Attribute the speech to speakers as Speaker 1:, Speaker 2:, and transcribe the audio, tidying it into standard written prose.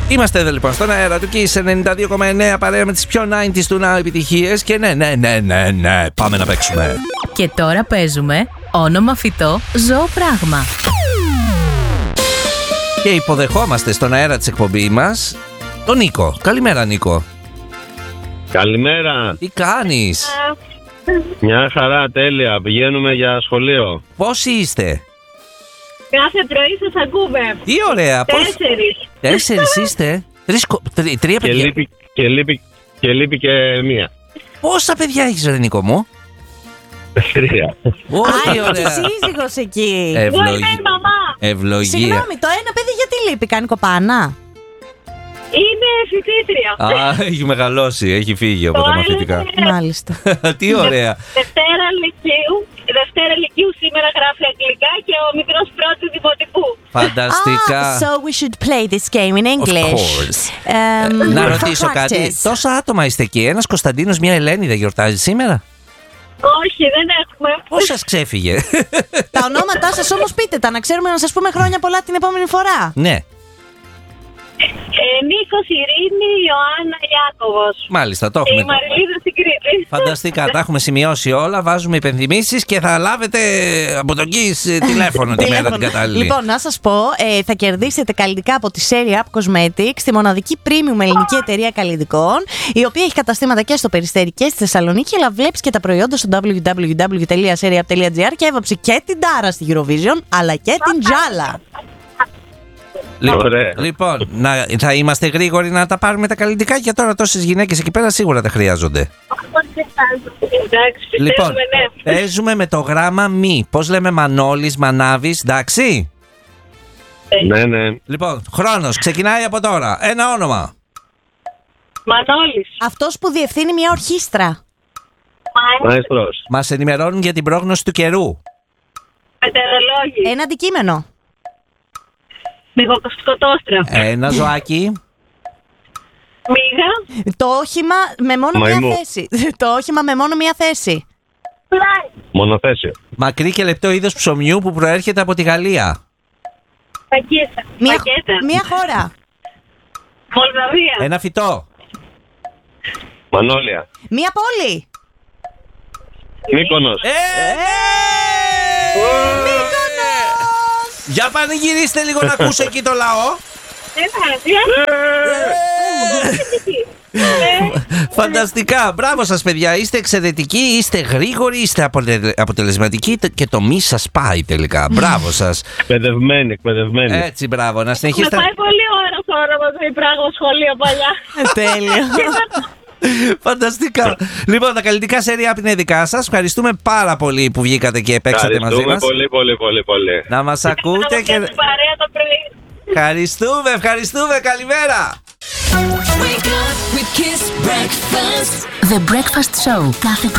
Speaker 1: Είμαστε εδώ λοιπόν στον αέρα του Kiss 92,9 παρέα με τις πιο 90s του Now επιτυχίες. Και ναι, πάμε να παίξουμε.
Speaker 2: Και τώρα παίζουμε όνομα φυτό, ζώο πράγμα.
Speaker 1: Και υποδεχόμαστε στον αέρα της εκπομπή μας τον Νίκο. Καλημέρα, Νίκο.
Speaker 3: Καλημέρα.
Speaker 1: Τι κάνεις?
Speaker 3: Μια χαρά, τέλεια. Πηγαίνουμε για σχολείο.
Speaker 1: Πόσοι είστε?
Speaker 4: Κάθε πρωί σας ακούμε.
Speaker 1: Τι ωραία. 4 είστε? 3 παιδιά.
Speaker 3: Και λείπει και μία.
Speaker 1: Πόσα παιδιά έχεις, ρε Νίκο μου?
Speaker 3: 3.
Speaker 1: Όχι, ωραία.
Speaker 5: Σύζυγος εκεί.
Speaker 1: Ευλογία.
Speaker 5: Συγγνώμη, το ένα παιδί γιατί λείπει, κάνει κοπάνα?
Speaker 4: Είναι φοιτήτρια.
Speaker 1: Α, έχει μεγαλώσει, έχει φύγει από τα μαθητικά.
Speaker 5: Μάλιστα.
Speaker 1: Τι ωραία.
Speaker 4: Δευτέρα Λυκείου σήμερα γράφει αγγλικά και ο μικρός πρώτου δημοτικού.
Speaker 1: Φανταστικά.
Speaker 5: So we should play this game in English.
Speaker 1: Of course. Να ρωτήσω κάτι. Τόσα άτομα είστε εκεί. Ένας Κωνσταντίνος, μια Ελένη δεν γιορτάζει σήμερα?
Speaker 4: Όχι, δεν έχουμε.
Speaker 1: Πώς σας ξέφυγε?
Speaker 5: Τα ονόματά σας όμως πείτε τα, να ξέρουμε να σας πούμε χρόνια πολλά την επόμενη φορά.
Speaker 1: Ναι.
Speaker 4: Νίκος, Ειρήνη, Ιωάννα, Ιάκωβος.
Speaker 1: Μάλιστα, το έχουμε.
Speaker 4: Η Μαριλίδα στην Κρήτη.
Speaker 1: Φανταστικά, τα έχουμε σημειώσει όλα. Βάζουμε υπενθυμίσεις και θα λάβετε από τον Kiss τηλέφωνο τη μέρα την κατάλληλη.
Speaker 5: Λοιπόν, να σας πω, θα κερδίσετε καλλιτικά από τη Serie Up Cosmetics, τη μοναδική premium ελληνική εταιρεία καλλιτικών, η οποία έχει καταστήματα και στο Περιστέρι και στη Θεσσαλονίκη, αλλά βλέπεις και τα προϊόντα στο www.serieup.gr και έβαψε και την Τάρα στη Eurovision, αλλά και την Τζάλα.
Speaker 1: Λοιπόν, θα είμαστε γρήγοροι να τα πάρουμε τα καλλιτικά, για τώρα τόσες γυναίκες εκεί πέρα σίγουρα τα χρειάζονται.
Speaker 4: Εντάξει,
Speaker 1: Λοιπόν,
Speaker 4: ναι.
Speaker 1: παίζουμε με το γράμμα μη. Πώς λέμε Μανώλης, Μανάβης, εντάξει?
Speaker 3: Ναι.
Speaker 1: Λοιπόν, χρόνος, ξεκινάει από τώρα. Ένα όνομα.
Speaker 4: Μανώλης.
Speaker 5: Αυτός που διευθύνει μια ορχήστρα.
Speaker 3: Μαέστρος.
Speaker 1: Μας ενημερώνουν για την πρόγνωση του καιρού.
Speaker 4: Μετεωρολόγη.
Speaker 5: Ένα αντικείμενο.
Speaker 4: Μυγοσκοτόστρα.
Speaker 1: Ένα ζωάκι.
Speaker 4: Μίγα.
Speaker 5: Το όχημα με μόνο
Speaker 3: Μαϊμού.
Speaker 5: μία θέση. Το όχημα με μόνο μία θέση.
Speaker 3: Μονοθέσιο.
Speaker 1: Μακρύ και λεπτό είδος ψωμιού που προέρχεται από τη Γαλλία.
Speaker 4: Πακέτα.
Speaker 5: Μία χώρα.
Speaker 4: Μολδαβία.
Speaker 1: Ένα φυτό.
Speaker 3: Μανώλια.
Speaker 5: Μία πόλη.
Speaker 3: Μύκονος.
Speaker 1: Για πανηγυρίστε λίγο να ακούσω εκεί το λαό. Φανταστικά, μπράβο σας παιδιά. Είστε εξαιρετικοί, είστε γρήγοροι, είστε αποτελεσματικοί και το μη σας πάει τελικά. Μπράβο σας.
Speaker 3: Εκπαιδευμένοι.
Speaker 1: Έτσι, μπράβο, να συνεχίσετε.
Speaker 4: Με πάει πολύ ώρα τώρα μαζί πράγμα σχολείο παλιά.
Speaker 5: Τέλειο.
Speaker 1: Φανταστικά. Λοιπόν, τα καλλιτικά Serie Up είναι δικά σας. Ευχαριστούμε πάρα πολύ που βγήκατε και παίξατε μαζί μας.
Speaker 3: Πολύ.
Speaker 1: Να μας ακούτε και...
Speaker 4: Παρέα το πρωί.
Speaker 1: Ευχαριστούμε, καλημέρα.
Speaker 2: The Breakfast Show κάθε πρωί.